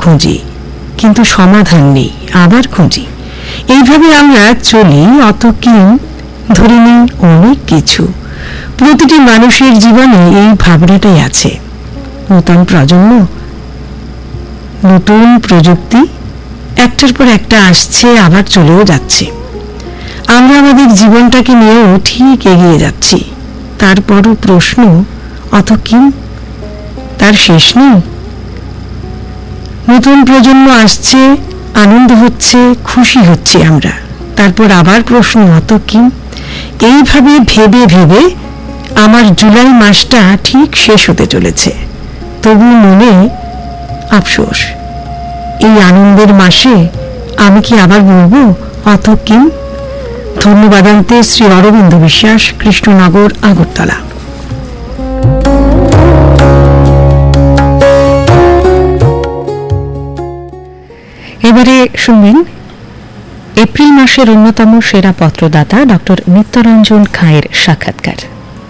খুঁজি, কিন্তু সমাধান নেই, আবার খুঁজি। এইভাবে আমরা চলি, অত কি ধরে নিই অনেক কিছু। প্রতিটি মানুষের জীবনে এই ভাবনাটাই আছে। নতুন প্রজন্ম, নতুন প্রযুক্তি একটার পর একটা আসছে, আবার চলেও যাচ্ছে। আমরা আমাদের জীবনটাকে নিয়েও ঠিক এগিয়ে যাচ্ছি। তারপরও প্রশ্ন, অত কি, তার শেষ নেই। নতুন প্রজন্ম আসছে, আনন্দ হচ্ছে, খুশি হচ্ছি আমরা। তারপর আবার প্রশ্ন, অত কি। এইভাবে ভেবে ভেবে আমার জুলাই মাসটা ঠিক শেষ হতে চলেছে। তবু মনে আফসোস, এই আনন্দের মাসে আমি কি আবার বলবো অত কি। ধন্যবাদান্তে শ্রী অরবিন্দ বিশ্বাস, কৃষ্ণনগর, আগরতলা। এবারে শুনবেন এপ্রিল মাসের অন্যতম সেরা পত্রদাতা ডক্টর নিত্যরঞ্জন খাঁয়ের সাক্ষাৎকার।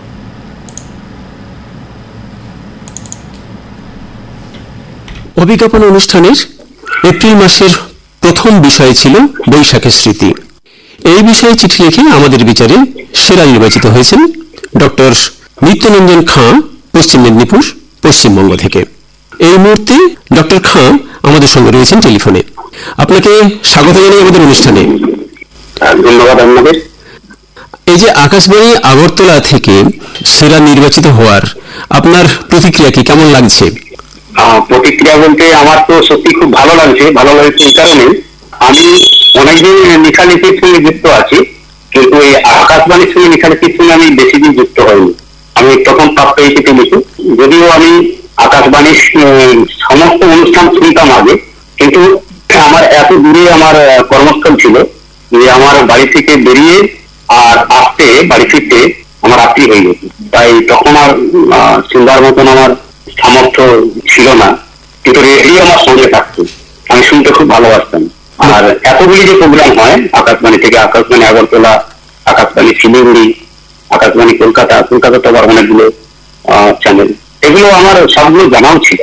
অভিজ্ঞাপন অনুষ্ঠানের এপ্রিল মাসের প্রথম বিষয় ছিল বৈশাখের স্মৃতি। এই বিষয়ে চিঠি লিখে আমাদের বিচারে সেরা নির্বাচিত হয়েছেন ডক্টর নিত্যরঞ্জন খাঁ, পশ্চিম মেদিনীপুর, পশ্চিমবঙ্গ থেকে। এই মুহূর্তে ডক্টর খাঁ আমাদের সঙ্গে রয়েছেন টেলিফোনে। আপনাকে স্বাগত জানাই আমাদের অনুষ্ঠানে। ধন্যবাদ আপনাদের। এই যে আকাশবাণী আগরতলা থেকে সেরা নির্বাচিত হওয়ার আপনার প্রতিক্রিয়া কি, কেমন লাগছে? প্রতিক্রিয়া বলতে আমার তো সত্যি খুব ভালো লাগছে। ভালো লাগছে এই কারণে, আমি অনেকদিন লেখালেখির সঙ্গে যুক্ত আছি, কিন্তু এই আকাশবাণীর সঙ্গে লেখালেখির সঙ্গে আমি বেশি দিন যুক্ত হইনি। আমি তখন প্রাপ্ত হয়েছি লিখি, যদিও আমি আকাশবাণীর সমস্ত অনুষ্ঠান শুনতাম আগে, কিন্তু আমার এত দূরে আমার কর্মস্থল ছিল যে আমার বাড়ি থেকে বেরিয়ে আর আসতে, বাড়ি ফিরতে আমার রাত্রি হয়ে গেছে। তাই তখন আর শুনবার মতন আমার সামর্থ্য ছিল না, কিন্তু রেডিও আমার সঙ্গে থাকতো, আমি শুনতে খুব ভালোবাসতাম। আর এতগুলি যে প্রোগ্রাম হয় আকাশবাণী থেকে, আকাশবাণী আগরতলা, আকাশবাণী শিলিগুড়ি, আকাশবাণী কলকাতা, কলকাতা তো আবার অনেকগুলো চ্যানেল, এগুলো আমার সবগুলো জানাও ছিল।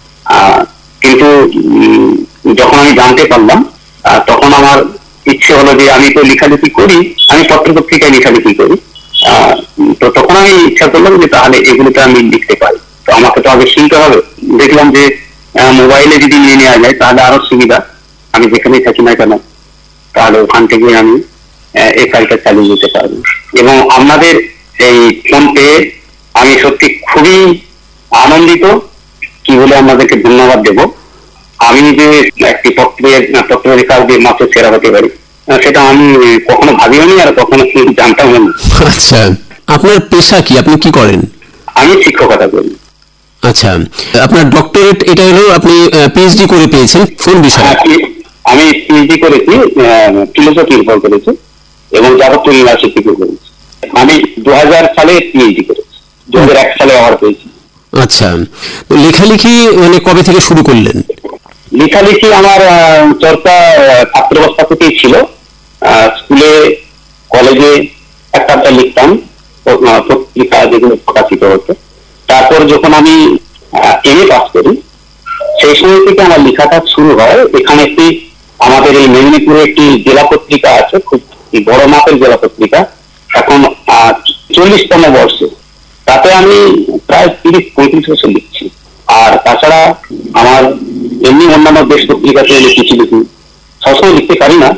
কিন্তু যখন আমি জানতে পারলাম, তখন আমার ইচ্ছে হলো যে আমি তো লেখালেখি করি, আমি পত্রপত্রিকায় লেখালেখি করি, তো তখন আমি ইচ্ছা করলাম যে তাহলে এগুলোতে আমি লিখতে পারি। তো আমাকে তো আগে শুনতে হবে। দেখলাম যে মোবাইলে যদি নিয়ে নেওয়া যায় তাহলে আরো সুবিধা, আমি যেখানেই থাকি না কেন তাহলে ওখান থেকে আমি এই কাজটা চালিয়ে যেতে পারবো। এবং আপনাদের এই ফোন পেয়ে আমি সত্যি খুবই আনন্দিত। কি বলে আপনাদেরকে ধন্যবাদ দেব। আমি যে একটি পত্রিকার যে মাত্র সেরা হতে পারি, সেটা আমি কখনো ভাবিওনি আর কখনো জানতাম না। আচ্ছা, আপনার পেশা কি, আপনি কি করেন? আমি শিক্ষকতা করি। আচ্ছা, আপনার ডক্টরেট এটা হলো, আপনি পিএইচডি করে পেয়েছেন কোন বিষয়ে? আমি পিএইচডি করেছি, ফিলোসফির উপর করেছি এবং যাদবপুর ইউনিভার্সিটি থেকে করেছি। আমি 2000 সালে পিএইচডি করেছি, 2001 সালে অ্যাওয়ার্ড পেয়েছি। আচ্ছা, লেখালেখি মানে কবে থেকে শুরু করলেন? লেখালেখি আমার চর্চা ছাত্রাবস্থা থেকেই ছিল। স্কুলে, কলেজে একটা লিখতাম, পত্রিকা যেগুলো প্রকাশিত হতো। তারপর যখন আমি এমএ পাস করি, সেই সময় থেকে আমার লেখাটা শুরু হয়। এখানে একটি আমাদের এই মেদিনীপুরে একটি জেলা পত্রিকা আছে, খুব বড় মাপের জেলা পত্রিকা, এখন 40তম বর্ষে। তাতে আমি প্রায় 30-35 বছর লিখছি। আর তাছাড়া আমার এমনি অন্যান্য দেশ পত্রিকাতে লিখেছি, সবসময় লিখতে পারি না,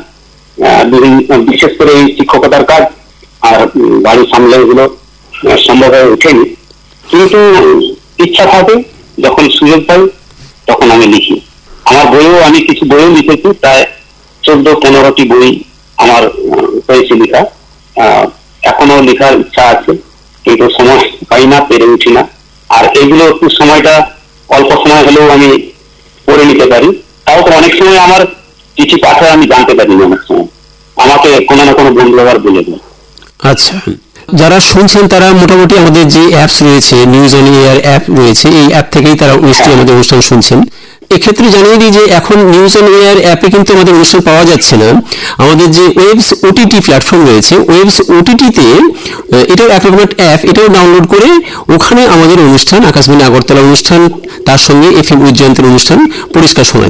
বিশেষ করে এই শিক্ষকতার কাজ আর বাড়ির সামলে এগুলো সম্ভব হয়ে ওঠেনি। কিন্তু ইচ্ছা থাকে, যখন সুযোগ পাই তখন আমি লিখি। আমার বইও, আমি কিছু বইও লিখেছি, প্রায় 14-15টি বই আমার হয়েছে লেখা। এখনো লেখার ইচ্ছা আছে, কিন্তু সময় পাই না, পেরে উঠি না। আর এগুলো একটু সময়টা অল্প সময় হলেও আমি পড়ে নিতে পারি। তাও তো অনেক সময় আমার চিঠি পাঠায় আমি জানতে পারি না, অনেক সময় আমাকে কোনো না কোনো বন্ধু আবার বলে দেয়। আচ্ছা, যারা শুনছেন তারা মোটামুটি আমাদের যে অ্যাপস রয়েছে, নিউজ অন এয়ার অ্যাপ রয়েছে, এই অ্যাপ থেকেই তারা নিশ্চয়ই আমাদের অনুষ্ঠান শুনছেন। এক্ষেত্রে জানিয়ে দিই যে এখন নিউজ অন এয়ার অ্যাপে কিন্তু আমাদের অনুষ্ঠান পাওয়া যাচ্ছে না। আমাদের যে ওয়েবস ওটিটি প্ল্যাটফর্ম রয়েছে, ওয়েবস ওটিটিতে এটাও এক রকমের অ্যাপ, এটাও ডাউনলোড করে ওখানে আমাদের অনুষ্ঠান, আকাশবাণী আগরতলা অনুষ্ঠান, তার সঙ্গে এফএম উজ্জয়ন্তের অনুষ্ঠান পরিষ্কার শোনা